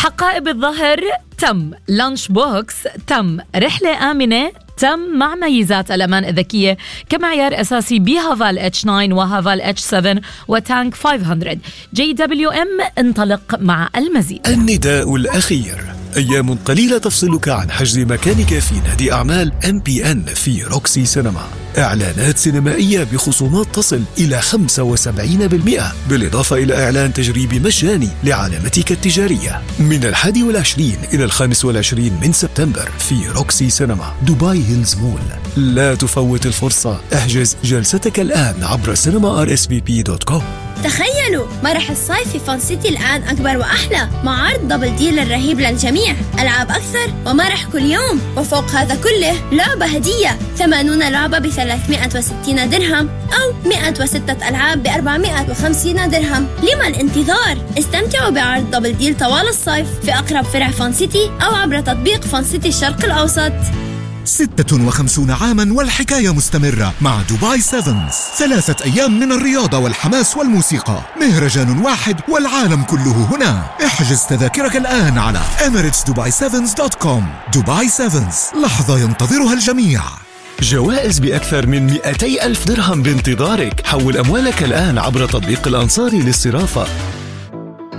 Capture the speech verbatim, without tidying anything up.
حقائب الظهر تم، لانش بوكس تم، رحلة آمنة تم مع ميزات الأمان الذكية كمعيار أساسي بهافال اتش تسعة وهافال اتش سبعة وتانك خمسمية. جي دبليو ام انطلق مع المزيد. النداء الأخير، أيام قليلة تفصلك عن حجز مكانك في نادي أعمال إم بي إن في روكسي سينما. إعلانات سينمائية بخصومات تصل إلى خمسة وسبعين بالمئة، بالإضافة إلى إعلان تجريبي مجاني لعلامتك التجارية من الحادي والعشرين إلى الخامس والعشرين من سبتمبر في روكسي سينما دبي هيلز مول. لا تفوت الفرصة، احجز جلستك الآن عبر سينما آر إس في بي دوت كوم. تخيلوا مرح الصيف في فان سيتي الآن أكبر وأحلى مع عرض دبل ديل الرهيب للجميع، ألعاب أكثر ومرح كل يوم، وفوق هذا كله لعبة هدية، ثمانون لعبة ب ثلاثمائة وستين درهم أو مائة وستة ألعاب ب أربعمائة وخمسين درهم. لما الانتظار؟ استمتعوا بعرض دبل ديل طوال الصيف في أقرب فرع فان سيتي أو عبر تطبيق فان سيتي الشرق الأوسط. ستة وخمسين عاما والحكاية مستمرة مع دبي سيفنز. ثلاثة أيام من الرياضة والحماس والموسيقى، مهرجان واحد والعالم كله هنا. احجز تذاكرك الآن على إميريتس دبي سيفنز دوت كوم. دبي سيفنز، لحظة ينتظرها الجميع. جوائز بأكثر من مئتي ألف درهم بانتظارك. حول أموالك الآن عبر تطبيق الأنصاري للصرافة.